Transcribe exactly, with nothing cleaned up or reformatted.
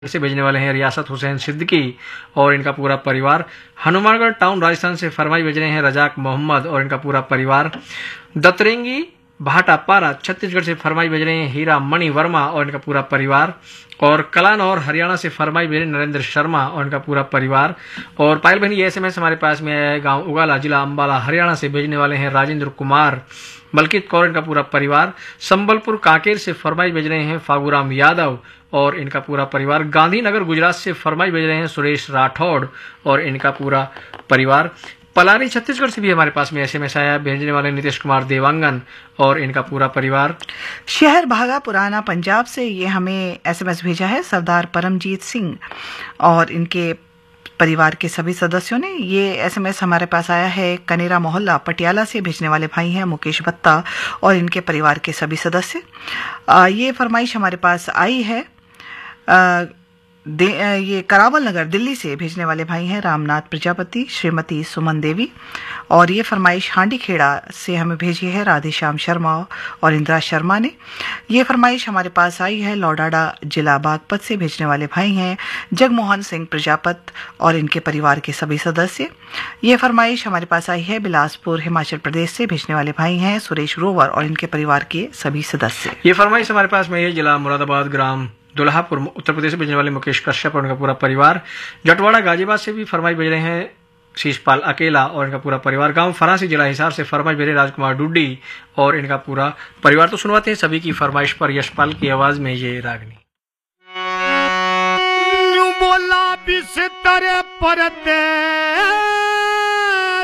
से भेजने वाले हैं रियासत हुसैन सिद्दीकी और इनका पूरा परिवार। हनुमानगढ़ टाउन राजस्थान से फरमाई भेज रहे हैं रजाक मोहम्मद और इनका पूरा परिवार। दतरेंगी भाटापारा छत्तीसगढ़ से फरमाई भेज रहे हैं हीरा मणि वर्मा और इनका पूरा परिवार। और कलान और हरियाणा से फरमाई भेज रहे हैं नरेंद्र शर्मा और इनका पूरा परिवार। और पायल बहनी ये एसएमएस हमारे पास में है गांव उगाला जिला अंबाला हरियाणा से भेजने वाले हैं राजेंद्र कुमार मलकित कौर इनका पूरा परिवार। संबलपुर कांकेर से फरमाई भेज रहे हैं फागूराम यादव और इनका पूरा परिवार। गांधीनगर गुजरात से फरमाई भेज रहे हैं सुरेश राठौड़ और इनका पूरा परिवार। पलारी छत्तीसगढ़ से भी हमारे पास में एसएमएस आया, भेजने वाले नीतीश कुमार देवांगन और इनका पूरा परिवार। शहर भागा पुराना पंजाब से ये हमें एसएमएस भेजा है सरदार परमजीत सिंह और इनके परिवार के सभी सदस्यों ने। ये एसएमएस हमारे पास आया है कनेरा मोहल्ला पटियाला से, भेजने वाले भाई हैं मुकेश बत्ता और इनके परिवार के सभी सदस्य। आ, ये फरमाइश हमारे पास आई है आ, दे, ये करावल नगर दिल्ली से, भेजने वाले भाई हैं रामनाथ प्रजापति श्रीमती सुमन देवी। और ये फरमाइश हांडी खेड़ा से हमें भेजी है राधेश्याम शर्मा और इंदिरा शर्मा ने। ये फरमाइश हमारे पास आई है लौडाडा जिला बागपत से, भेजने वाले भाई हैं जगमोहन सिंह प्रजापत और इनके परिवार के सभी सदस्य। ये फरमाइश हमारे पास आई है बिलासपुर हिमाचल प्रदेश से, भेजने वाले भाई हैं सुरेश रोवर और इनके परिवार के सभी सदस्य। ये फरमाइश हमारे पास में ये जिला मुरादाबाद ग्राम दुल्हापुर उत्तर प्रदेश से भेजने वाले मुकेश कश्यप और उनका पूरा परिवार। जटवाड़ा गाजियाबाद से भी फरमाई भेज रहे हैं शीशपाल अकेला और इनका पूरा परिवार। गांव फरासी जिला हिसार से फरमाई भेज रहे राजकुमार डुड्डी और इनका पूरा परिवार। तो सुनवाते हैं सभी की फरमाइश पर यशपाल की आवाज में ये रागनी। बोला बिस्तर परते